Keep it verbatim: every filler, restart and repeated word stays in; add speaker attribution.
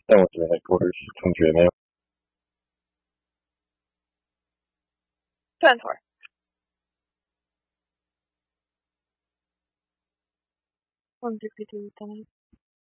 Speaker 1: 但我觉得 headquarters 同学没有。
Speaker 2: 断腿儿。忘记可以打。